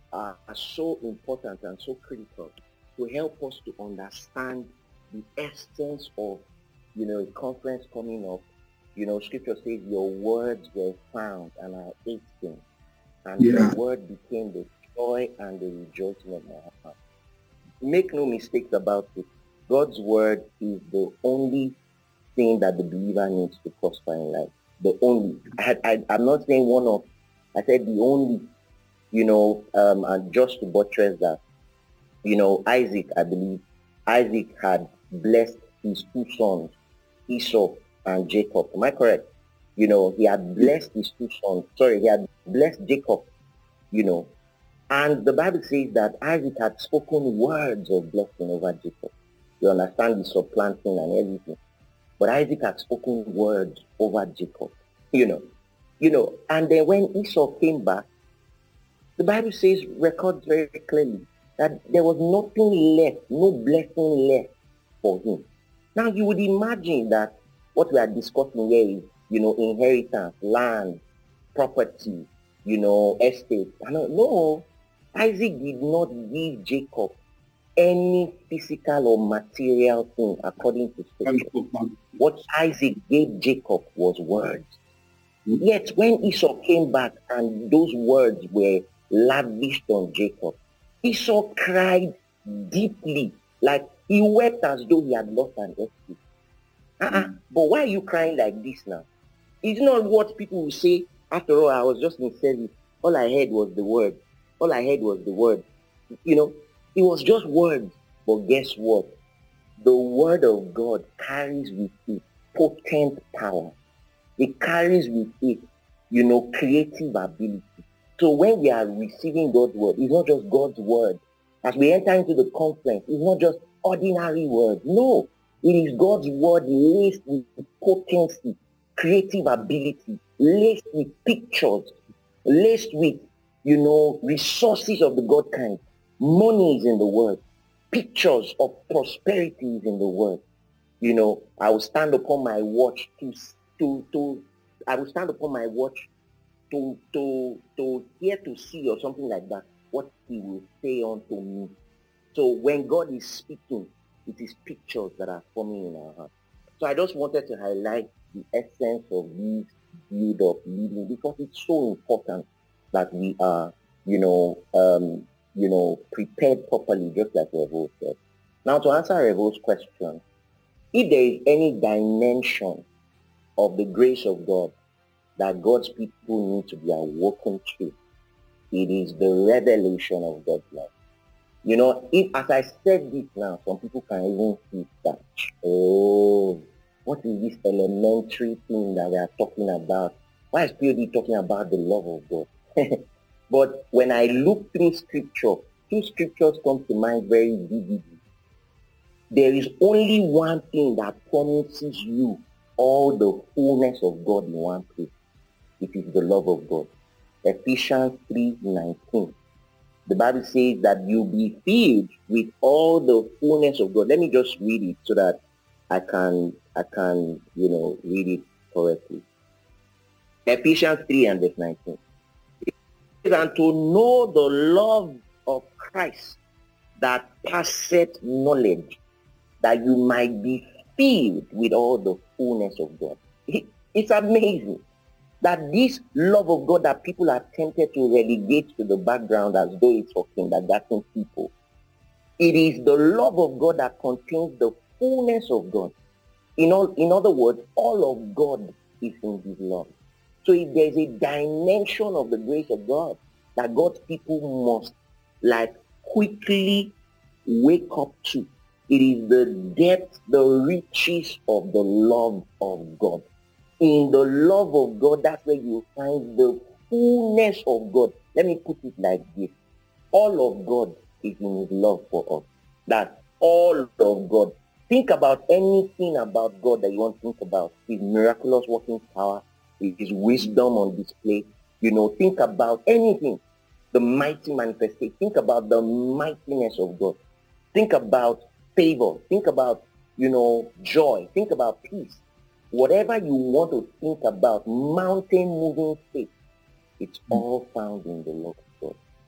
are so important and so critical to help us to understand the essence of, a conference coming up. Scripture says your words were found and I ate them, and your word became the joy and the rejoicing of my heart. Make no mistakes about it. God's word is the only thing that the believer needs to prosper in life. The only. I'm not saying one of. I said the only. And just to buttress that, Isaac, I believe, Isaac had blessed his two sons, Esau and Jacob. Am I correct? He had blessed his two sons. Sorry, he had blessed Jacob, and the Bible says that Isaac had spoken words of blessing over Jacob. You understand the supplanting and everything. But Isaac had spoken words over Jacob, and then when Esau came back, the Bible says, records very clearly that there was nothing left, no blessing left for him. Now you would imagine that what we are discussing here is, inheritance, land, property, estate. No, Isaac did not give Jacob any physical or material thing according to scripture. What Isaac gave Jacob was words. Yet when Esau came back and those words were lavished on Jacob, Esau cried deeply, like he wept as though he had lost an estate. But why are you crying like this now? It's not what people will say. After all, I was just in service. All I heard was the word. All I heard was the word. It was just words. But guess what? The word of God carries with it potent power. It carries with it, creative ability. So when we are receiving God's word, it's not just God's word. As we enter into the conference, it's not just ordinary words. No, it is God's word laced with potency, creative ability, laced with pictures, laced with, resources of the God kind. Money is in the word. Pictures of prosperity is in the word. I will stand upon my watch I will stand upon my watch to hear, to see, or something like that, what he will say unto me. So when God is speaking, it is pictures that are forming in our heart. So I just wanted to highlight the essence of this build-up leading, because it's so important that we are, prepared properly, just like Revo said. Now, to answer Revo's question, if there is any dimension of the grace of God that God's people need to be awoken to, it is the revelation of God's love. If, as I said this now, some people can even see that, what is this elementary thing that we are talking about? Why is POD talking about the love of God? But when I look through scripture, two scriptures come to mind very vividly. There is only one thing that promises you all the fullness of God in one place. It is the love of God. Ephesians 3:19. The Bible says that you'll be filled with all the fullness of God. Let me just read it so that I can read it correctly. Ephesians 3 and verse 19. It says, and to know the love of Christ that passeth knowledge, that you might be filled with all the fullness of God. It's amazing that this love of God that people are tempted to relegate to the background as though it's for kindergarten people. It is the love of God that contains the fullness of God. In other words, all of God is in his love. So if there's a dimension of the grace of God that God's people must quickly wake up to, it is the depth, the riches of the love of God. In the love of God, that's where you find the fullness of God. Let me put it like this. All of God is in his love for us. That's all of God. Think about anything about God that you want to think about. His miraculous working power, his wisdom on display. Think about anything. The mighty manifestation. Think about the mightiness of God. Think about favor. Think about, joy. Think about peace. Whatever you want to think about, mountain moving faith, it's all found in the Lord.